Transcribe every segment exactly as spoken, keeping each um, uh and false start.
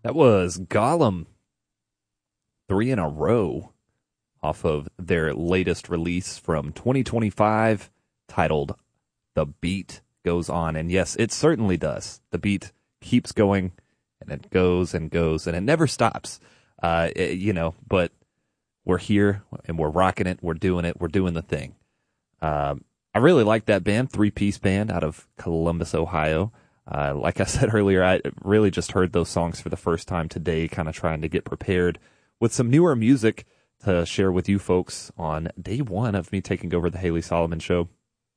That was Gollum, three in a row, off of their latest release from twenty twenty-five, titled The Beat Goes On. And yes, it certainly does. The beat keeps going, and it goes and goes, and it never stops. Uh, it- you know, but we're here, and we're rocking it, we're doing it, we're doing the thing. Um, I really like that band, three-piece band out of Columbus, Ohio. Uh, like I said earlier, I really just heard those songs for the first time today, kind of trying to get prepared with some newer music to share with you folks on day one of me taking over the Haley Solomon Show.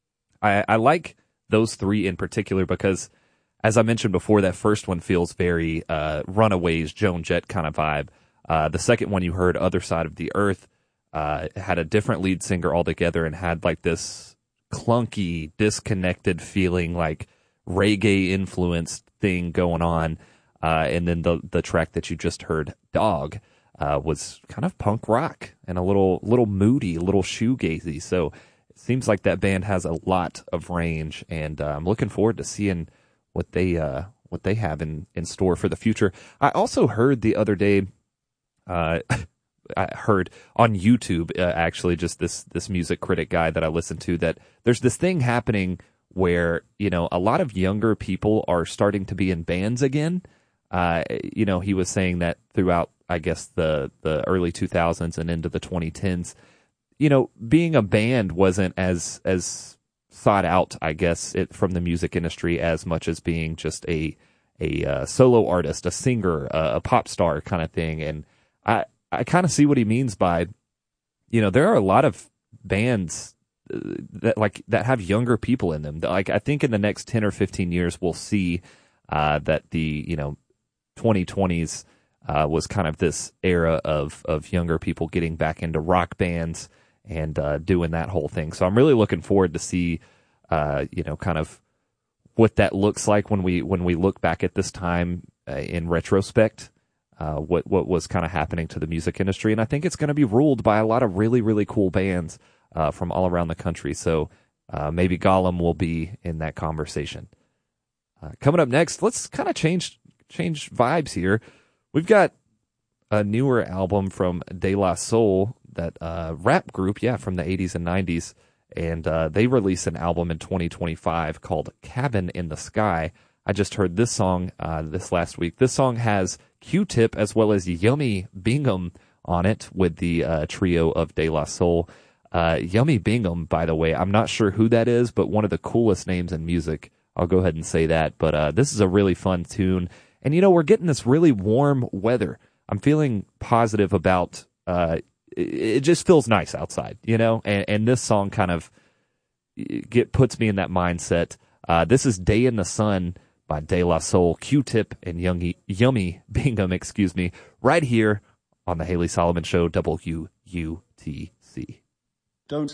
I, I like those three in particular because, as I mentioned before, that first one feels very uh, Runaways, Joan Jett kind of vibe. Uh, the second one you heard, Other Side of the Earth, uh, had a different lead singer altogether and had like this clunky, disconnected feeling, like reggae influenced thing going on. Uh, and then the the track that you just heard, Dog, uh, was kind of punk rock and a little little moody, a little shoegazy. So it seems like that band has a lot of range, and uh, I'm looking forward to seeing what they uh, what they have in, in store for the future. I also heard the other day, uh, I heard on YouTube, uh, actually, just this this music critic guy that I listen to, that there's this thing happening where, you know, a lot of younger people are starting to be in bands again. Uh, you know, he was saying that throughout, I guess, the, the early two thousands and into the twenty tens, you know, being a band wasn't as as sought out, I guess, it, from the music industry as much as being just a a uh, solo artist, a singer, uh, a pop star kind of thing. And I, I kind of see what he means by, you know, there are a lot of bands that like that have younger people in them. Like, I think in the next ten or fifteen years, we'll see uh, that the, you know, twenty twenties uh, was kind of this era of of younger people getting back into rock bands and uh, doing that whole thing. So I'm really looking forward to see, uh, you know, kind of what that looks like when we when we look back at this time uh, in retrospect. Uh, what what was kind of happening to the music industry, and I think it's going to be ruled by a lot of really really cool bands uh, from all around the country. So uh, maybe Gollum will be in that conversation. Uh, coming up next, let's kind of change change vibes here. We've got a newer album from De La Soul, that uh, rap group, yeah, from the eighties and nineties, and uh, they released an album in twenty twenty-five called Cabin in the Sky. I just heard this song uh, this last week. This song has Q-Tip as well as Yummy Bingham on it with the uh, trio of De La Soul. Uh, Yummy Bingham, by the way, I'm not sure who that is, but one of the coolest names in music. I'll go ahead and say that. But uh, this is a really fun tune. And, you know, we're getting this really warm weather. I'm feeling positive about uh, it, it just feels nice outside, you know, and, and this song kind of get puts me in that mindset. Uh, this is Day in the Sun by De La Soul, Q-Tip, and Yummy, Yummy Bingham, excuse me, right here on the Haley Solomon Show, W U T C. Don't